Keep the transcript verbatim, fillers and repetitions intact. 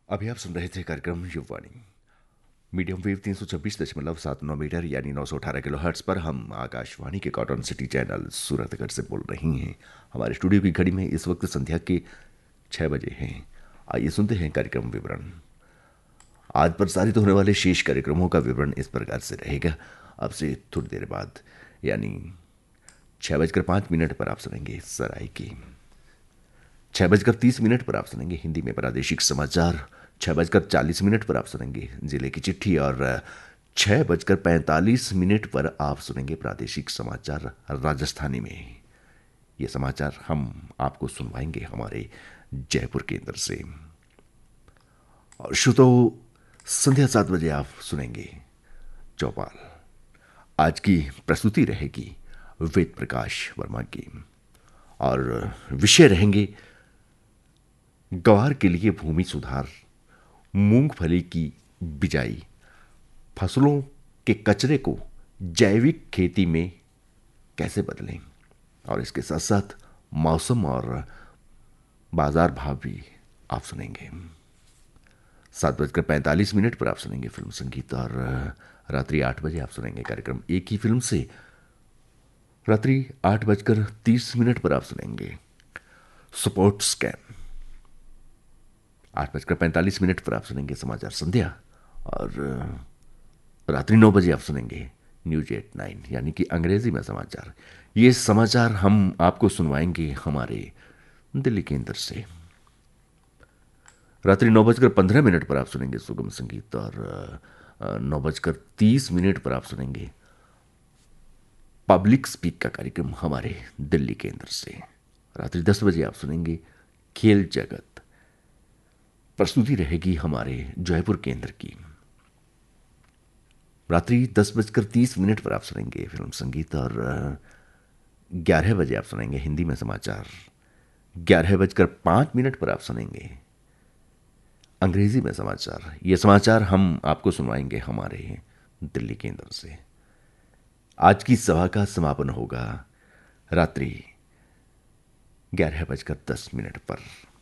अभी आप सुन रहे थे कार्यक्रम युववाणी। मीडियम वेव तीन सौ छब्बीस दशमलव सात नौ मीटर यानी नौ सौ अठारह किलो हर्ट्स पर हम आकाशवाणी के कॉटन सिटी चैनल सूरतगढ़ से बोल रही हैं। हमारे स्टूडियो की घड़ी में इस वक्त संध्या के छः बजे हैं। आइए सुनते हैं कार्यक्रम विवरण। आज प्रसारित होने वाले शेष कार्यक्रमों का विवरण इस प्रकार से रहेगा। अब से थोड़ी देर बाद यानी छः बजकर पाँच मिनट पर आप सुनेंगे सराय की। छः बजकर तीस मिनट पर आप सुनेंगे हिंदी में प्रादेशिक समाचार। छः बजकर चालीस मिनट पर आप सुनेंगे जिले की चिट्ठी और छः बजकर पैंतालीस मिनट पर आप सुनेंगे प्रादेशिक समाचार राजस्थानी में। ये समाचार हम आपको सुनवाएंगे हमारे जयपुर केंद्र से। और श्रोताओ, संध्या सात बजे आप सुनेंगे चौपाल। आज की प्रस्तुति रहेगी वेद प्रकाश वर्मा की और विषय रहेंगे गवार के लिए भूमि सुधार, मूंगफली की बिजाई, फसलों के कचरे को जैविक खेती में कैसे बदलें, और इसके साथ साथ मौसम और बाजार भाव भी आप सुनेंगे। सात बजकर पैंतालीस मिनट पर आप सुनेंगे फिल्म संगीत और रात्रि आठ बजे आप सुनेंगे कार्यक्रम एक ही फिल्म से। रात्रि आठ बजकर तीस मिनट पर आप सुनेंगे स्पोर्ट्स कैम। आठ बजकर पैंतालीस मिनट पर आप सुनेंगे समाचार संध्या और रात्रि नौ बजे आप सुनेंगे न्यूज एट नाइन यानी कि अंग्रेजी में समाचार। ये समाचार हम आपको सुनवाएंगे हमारे दिल्ली केंद्र से। रात्रि नौ बजकर पंद्रह मिनट पर आप सुनेंगे सुगम संगीत और नौ बजकर तीस मिनट पर आप सुनेंगे पब्लिक स्पीक का कार्यक्रम हमारे दिल्ली केंद्र से। रात्रि दस बजे आप सुनेंगे खेल जगत। प्रस्तुति रहेगी हमारे जयपुर केंद्र की। रात्रि दस बजकर तीस मिनट पर आप सुनेंगे फिल्म संगीत और ग्यारह बजे आप सुनेंगे हिंदी में समाचार। ग्यारह बजकर पाँच मिनट पर आप सुनेंगे अंग्रेजी में समाचार। ये समाचार हम आपको सुनवाएंगे हमारे दिल्ली केंद्र से। आज की सभा का समापन होगा रात्रि ग्यारह बजकर दस मिनट पर।